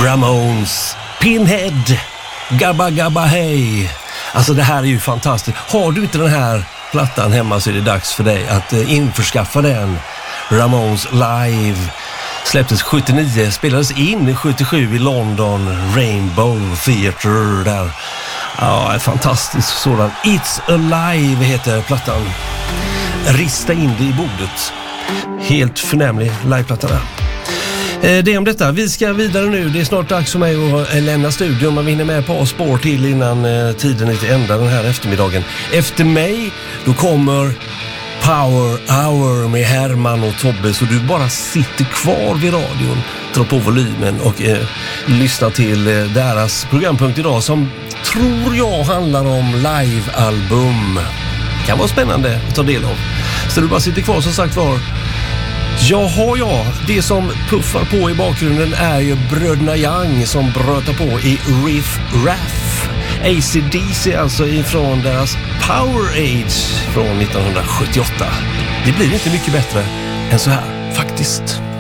Ramones, Pinhead, Gabba Gabba Hey. Alltså det här är ju fantastiskt. Har du inte den här plattan hemma så är det dags för dig att införskaffa den. Ramones live släpptes 79, spelades in 77 i London, Rainbow Theatre där. Ja, en fantastisk sådan. It's Alive heter plattan. Rista in det i bordet. Helt förnämlig liveplatta där. Det är om detta. Vi ska vidare nu. Det är snart dags för mig att lämna studion. Man vinner med på spår till innan tiden är till ända den här eftermiddagen. Efter mig, då kommer Power Hour med Herman och Tobbe. Så du bara sitter kvar vid radion, dra på volymen och lyssna till deras programpunkt idag som tror jag handlar om livealbum. Kan vara spännande att ta del av. Så du bara sitter kvar som sagt var. Jaha, det som puffar på i bakgrunden är ju bröderna Young som brötar på i Riff Raff. AC/DC alltså ifrån deras Power Age från 1978. Det blir inte mycket bättre än så här faktiskt.